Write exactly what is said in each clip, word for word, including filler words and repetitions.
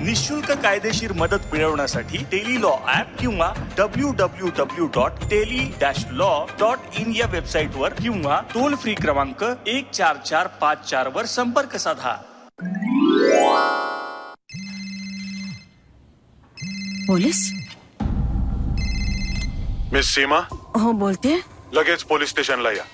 निशुल्क कायदेशीर मदत मिळवण्यासाठी टेली लॉ ऍप किंवा W W W dot tele dash law dot in या वेबसाईट वर किंवा टोल फ्री क्रमांक एक चार चार पाच चार वर संपर्क साधा. पोलीस? मिस सीमा? हो बोलते. लगेच पोलीस स्टेशनला या.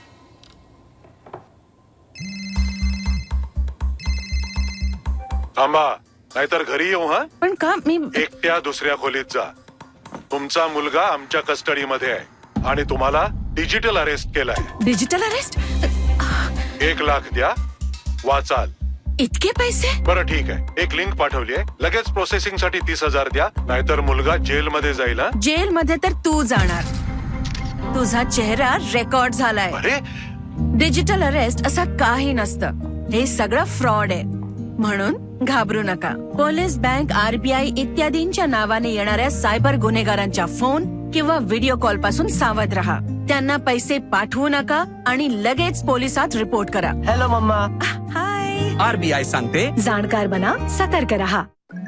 थांबा, नाहीतर घरी येऊ. हा पण का? मी एकट्या दुसऱ्या खोलीत जा. तुमचा मुलगा आमच्या कस्टडीमध्ये आहे आणि तुम्हाला डिजिटल अरेस्ट केलाय. Digital arrest? एक लाख द्या, वाचाल. इतके पैसे? बरं ठीक आहे, एक लिंक पाठवली आहे, लगेच प्रोसेसिंग साठी तीस हजार द्या, नाहीतर मुलगा जेल मध्ये जाईल. जेल मध्ये तर तू जाणार. तुझा चेहरा रेकॉर्ड झालाय. अरे डिजिटल अरेस्ट असं काही नसतं. हे सगळं फ्रॉड आहे. म्हणून घाबरू नका. पोलीस, बँक, आरबीआय इत्यादींच्या नावाने येणाऱ्या सायबर गुन्हेगारांच्या फोन किंवा व्हिडिओ कॉल पासून सावध रहा. त्यांना पैसे पाठवू नका आणि लगेच पोलिसात रिपोर्ट करा. Hello mamma. हाय. आरबीआय सांगते, जाणकार बना, सतर्क रहा.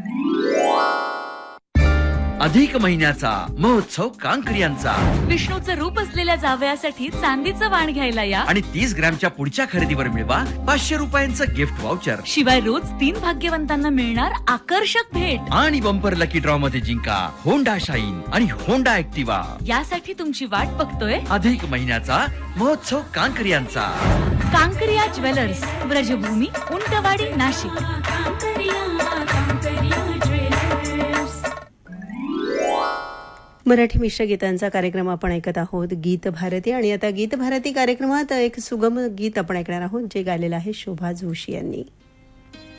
अधिक महिन्याचा महोत्सव कांकरियांचा. विष्णूचं रूप असलेल्या जावयासाठी चांदीचं वाण घ्यायला या आणि तीस ग्रॅमच्या पुढच्या खरेदीवर मिळवा पाचशे रुपयांचं गिफ्ट व्हाउचर. शिवाय रोज तीन भाग्यवंतांना मिळणार आकर्षक भेट. आणि बंपर लकी ड्रॉ मध्ये जिंका होंडा शाईन आणि होंडा ऍक्टिवा. यासाठी तुमची वाट बघतोय अधिक महिन्याचा महोत्सव कांकरियांचा. कांकरिया ज्वेलर्स, ब्रजभूमी, उंटवाडी, नाशिक. मराठी मिश्र गीतांचा कार्यक्रम आपण ऐकत आहोत, गीत भारती. आणि आता गीत भारती कार्यक्रमात एक सुगम गीत आपण ऐकणार आहोत, जे गायलेलं आहे शोभा जोशी यांनी.